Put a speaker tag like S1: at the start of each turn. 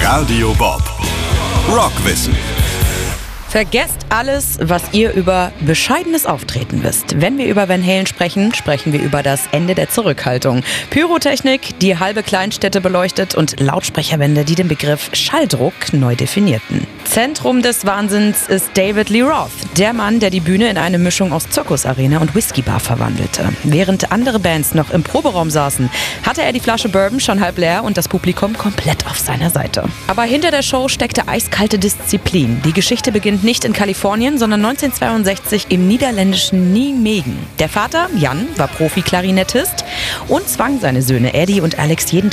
S1: Radio Bob. Rockwissen.
S2: Vergesst alles, was ihr über bescheidenes Auftreten wisst. Wenn wir über Van Halen sprechen, sprechen wir über das Ende der Zurückhaltung. Pyrotechnik, die halbe Kleinstädte beleuchtet und Lautsprecherwände, die den Begriff Schalldruck neu definierten. Zentrum des Wahnsinns ist David Lee Roth, der Mann, der die Bühne in eine Mischung aus Zirkusarena und Whiskybar verwandelte. Während andere Bands noch im Proberaum saßen, hatte er die Flasche Bourbon schon halb leer und das Publikum komplett auf seiner Seite. Aber hinter der Show steckte eiskalte Disziplin. Die Geschichte beginnt nicht in Kalifornien, sondern 1962 im niederländischen Nijmegen. Der Vater, Jan, war Profi-Klarinettist und zwang seine Söhne Eddie und Alex jeden